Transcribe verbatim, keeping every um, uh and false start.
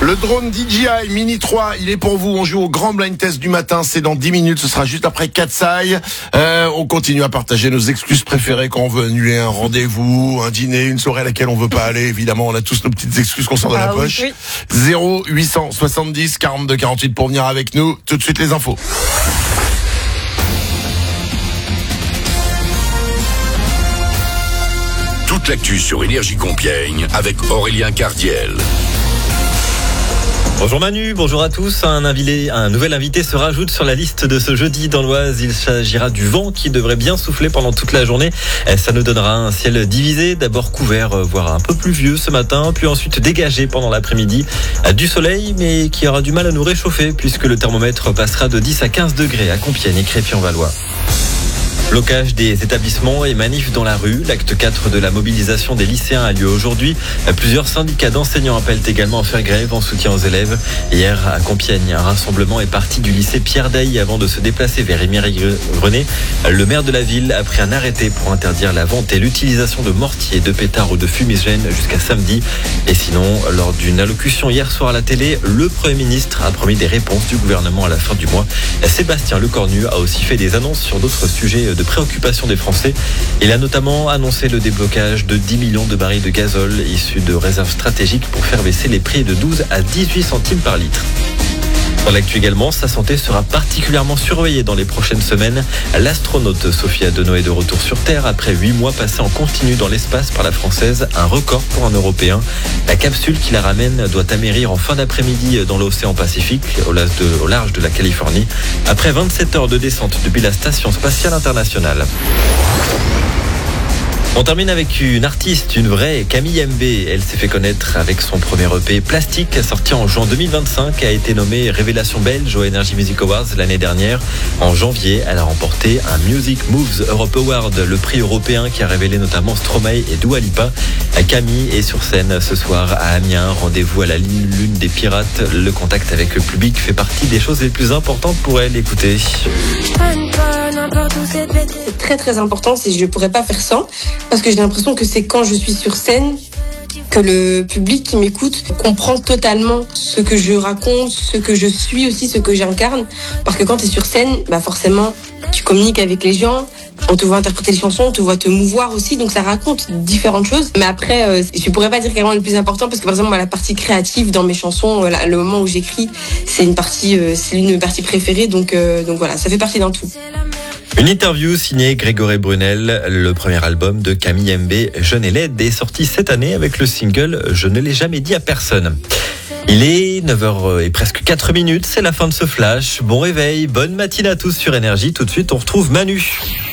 Le drone D J I Mini trois, il est pour vous. On joue au grand blind test du matin. C'est dans dix minutes. Ce sera juste après Katsai. Euh, on continue à partager nos excuses préférées quand on veut annuler un rendez-vous, un dîner, une soirée à laquelle on veut pas aller. Évidemment, on a tous nos petites excuses qu'on sort de la ah, poche. Oui. zéro huit cent soixante-dix quarante-deux quarante-huit pour venir avec nous. Tout de suite les infos. Toute l'actu sur Énergie Compiègne avec Aurélien Cardiel. Bonjour Manu, bonjour à tous. Un, invité, un nouvel invité se rajoute sur la liste de ce jeudi dans l'Oise. Il s'agira du vent qui devrait bien souffler pendant toute la journée. Ça nous donnera un ciel divisé, d'abord couvert, voire un peu pluvieux ce matin, puis ensuite dégagé pendant l'après-midi. Du soleil, mais qui aura du mal à nous réchauffer puisque le thermomètre passera de dix à quinze degrés à Compiègne et Crépy-en-Valois. Blocage des établissements et manifs dans la rue. L'acte quatre de la mobilisation des lycéens a lieu aujourd'hui. Plusieurs syndicats d'enseignants appellent également à faire grève en soutien aux élèves. Hier, à Compiègne, un rassemblement est parti du lycée Pierre Dailly avant de se déplacer vers Émery-Grenet. Le maire de la ville a pris un arrêté pour interdire la vente et l'utilisation de mortiers, de pétards ou de fumigènes jusqu'à samedi. Et sinon, lors d'une allocution hier soir à la télé, le Premier ministre a promis des réponses du gouvernement à la fin du mois. Sébastien Lecornu a aussi fait des annonces sur d'autres sujets de préoccupation des Français. Il a notamment annoncé le déblocage de dix millions de barils de gazole issus de réserves stratégiques pour faire baisser les prix de douze à dix-huit centimes par litre. Dans l'actu également, sa santé sera particulièrement surveillée dans les prochaines semaines. L'astronaute Sophia Deneau est de retour sur Terre après huit mois passés en continu dans l'espace par la Française, un record pour un Européen. La capsule qui la ramène doit atterrir en fin d'après-midi dans l'océan Pacifique, au large de la Californie, après vingt-sept heures de descente depuis la Station spatiale internationale. On termine avec une artiste, une vraie, Camille M B. Elle s'est fait connaître avec son premier E P Plastique, sorti en juin deux mille vingt-cinq, a été nommée Révélation belge aux Energy Music Awards l'année dernière. En janvier, elle a remporté un Music Moves Europe Award, le prix européen qui a révélé notamment Stromae et Dua Lipa. Camille est sur scène ce soir à Amiens. Rendez-vous à la Lune des Pirates. Le contact avec le public fait partie des choses les plus importantes pour elle. Écoutez. C'est très très important, si je ne pourrais pas faire sans, parce que j'ai l'impression que c'est quand je suis sur scène que le public qui m'écoute comprend totalement ce que je raconte, ce que je suis aussi, ce que j'incarne. Parce que quand tu es sur scène, bah forcément, tu communiques avec les gens, on te voit interpréter les chansons, on te voit te mouvoir aussi, donc ça raconte différentes choses. Mais après, euh, je pourrais pas dire vraiment le plus important, parce que par exemple, moi, la partie créative dans mes chansons, euh, le moment où j'écris, c'est une partie, euh, c'est l'une de mes parties préférées, donc, euh, donc voilà, ça fait partie d'un tout. Une interview signée Grégory Brunel. Le premier album de Camille M B, Jeune et laide, est sorti cette année avec le single Je ne l'ai jamais dit à personne. Il est neuf heures et presque quatre minutes, c'est la fin de ce flash. Bon réveil, bonne matinée à tous sur Énergie. Tout de suite, on retrouve Manu.